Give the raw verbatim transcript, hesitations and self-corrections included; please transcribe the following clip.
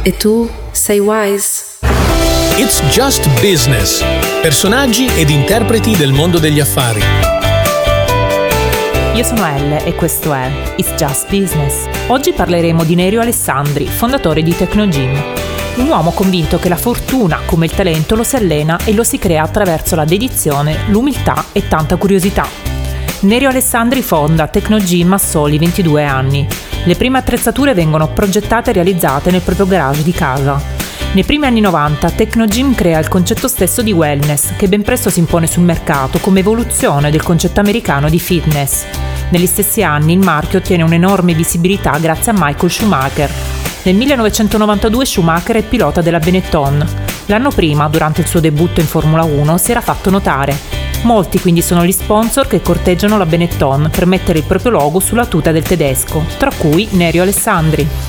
E tu sei Wise. It's Just Business. Personaggi ed interpreti del mondo degli affari. Io sono Elle e questo è It's Just Business. Oggi parleremo di Nerio Alessandri, fondatore di Technogym. Un uomo convinto che la fortuna, come il talento, lo si allena e lo si crea attraverso la dedizione, l'umiltà e tanta curiosità. Nerio Alessandri fonda Technogym a soli ventidue anni. Le prime attrezzature vengono progettate e realizzate nel proprio garage di casa. Nei primi anni novanta Technogym crea il concetto stesso di wellness, che ben presto si impone sul mercato come evoluzione del concetto americano di fitness. Negli stessi anni il marchio ottiene un'enorme visibilità grazie a Michael Schumacher. Nel millenovecentonovantadue Schumacher è pilota della Benetton. L'anno prima, durante il suo debutto in Formula uno, si era fatto notare. Molti quindi sono gli sponsor che corteggiano la Benetton per mettere il proprio logo sulla tuta del tedesco, tra cui Nerio Alessandri.